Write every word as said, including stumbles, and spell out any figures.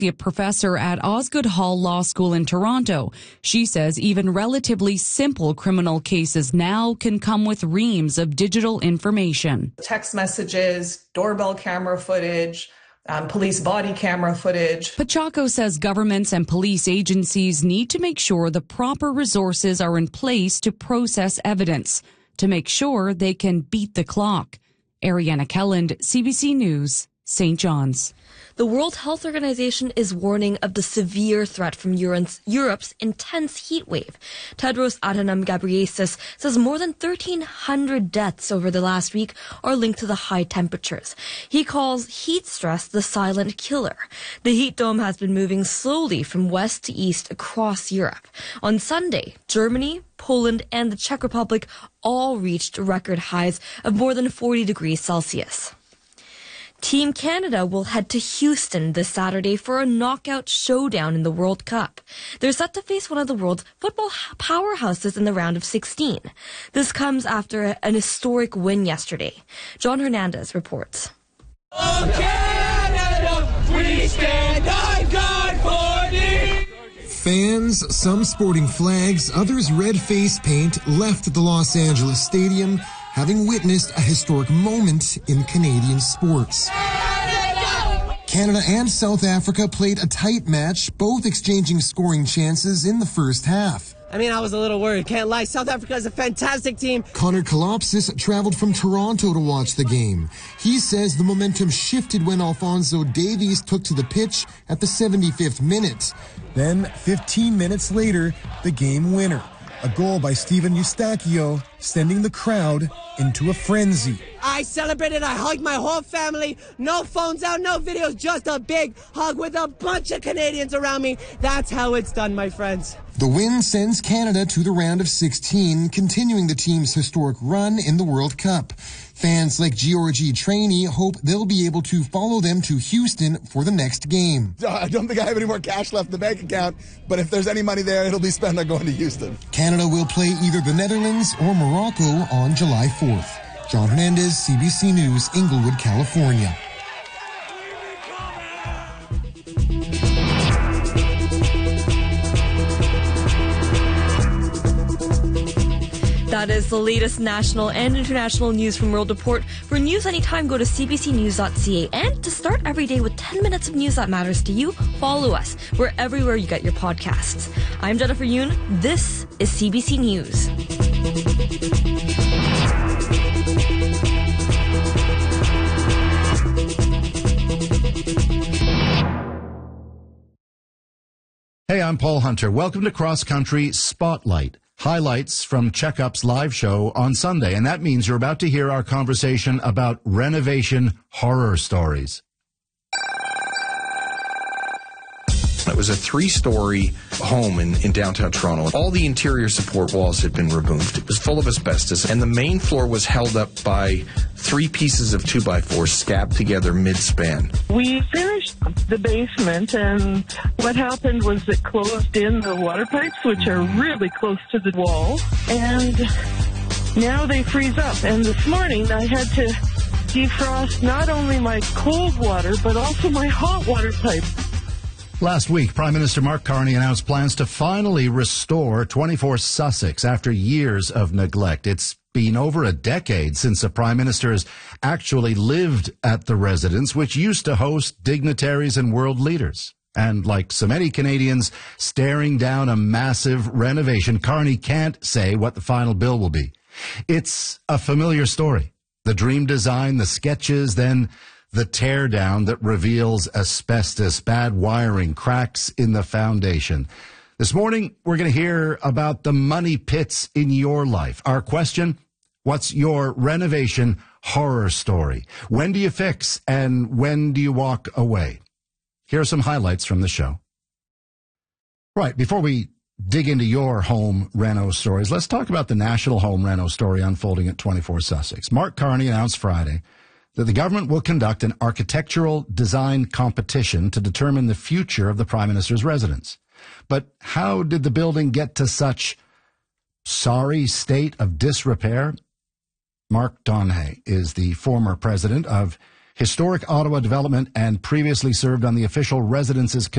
a professor at Osgoode Hall Law School in Toronto. She says even relatively simple criminal cases now can come with reams of digital information. Text messages, doorbell camera footage, Um, police body camera footage. Pacheco says governments and police agencies need to make sure the proper resources are in place to process evidence, to make sure they can beat the clock. Ariana Kelland, C B C News, Saint John's. The World Health Organization is warning of the severe threat from Europe's intense heat wave. Tedros Adhanom Ghebreyesus says more than thirteen hundred deaths over the last week are linked to the high temperatures. He calls heat stress the silent killer. The heat dome has been moving slowly from west to east across Europe. On Sunday, Germany, Poland, and the Czech Republic all reached record highs of more than forty degrees Celsius. Team Canada will head to Houston this Saturday for a knockout showdown in the World Cup. They're set to face one of the world's football powerhouses in the round of sixteen. This comes after an historic win yesterday. John Hernandez reports. Oh, Canada, we stand on guard for thee! Fans, some sporting flags, others red face paint, left at the Los Angeles Stadium, having witnessed a historic moment in Canadian sports. Canada! Canada and South Africa played a tight match, both exchanging scoring chances in the first half. I mean, I was a little worried, can't lie. South Africa is a fantastic team. Connor Kalopsis traveled from Toronto to watch the game. He says the momentum shifted when Alphonso Davies took to the pitch at the seventy-fifth minute. Then, fifteen minutes later, the game winner. A goal by Steven Eustachio, sending the crowd into a frenzy. I celebrated, I hugged my whole family. No phones out, no videos, just a big hug with a bunch of Canadians around me. That's how it's done, my friends. The win sends Canada to the round of sixteen, continuing the team's historic run in the World Cup. Fans like Georgie Trainee hope they'll be able to follow them to Houston for the next game. I don't think I have any more cash left in the bank account, but if there's any money there, it'll be spent on going to Houston. Canada will play either the Netherlands or Morocco on July fourth. John Hernandez, C B C News, Inglewood, California. That is the latest national and international news from World Report. For news anytime, go to c b c news dot c a. And to start every day with ten minutes of news that matters to you, follow us. We're everywhere you get your podcasts. I'm Jennifer Yoon. This is C B C News. Hey, I'm Paul Hunter. Welcome to Cross Country Spotlight. Highlights from Checkup's live show on Sunday. And that means you're about to hear our conversation about renovation horror stories. It was a three-story home in, in downtown Toronto. All the interior support walls had been removed. It was full of asbestos, and the main floor was held up by three pieces of two by four scabbed together mid-span. We finished the basement, and what happened was it closed in the water pipes, which are really close to the wall, and now they freeze up. And this morning I had to defrost not only my cold water, but also my hot water pipe. Last week, Prime Minister Mark Carney announced plans to finally restore twenty-four Sussex after years of neglect. It's been over a decade since the Prime Minister has actually lived at the residence, which used to host dignitaries and world leaders. And like so many Canadians staring down a massive renovation, Carney can't say what the final bill will be. It's a familiar story. The dream design, the sketches, then the teardown that reveals asbestos, bad wiring, cracks in the foundation. This morning, we're going to hear about the money pits in your life. Our question, what's your renovation horror story? When do you fix and when do you walk away? Here are some highlights from the show. Right, before we dig into your home reno stories, let's talk about the national home reno story unfolding at twenty-four Sussex. Mark Carney announced Friday that the government will conduct an architectural design competition to determine the future of the Prime Minister's residence. But how did the building get to such sorry state of disrepair? Mark Donhay is the former president of Historic Ottawa Development and previously served on the Official Residences Committee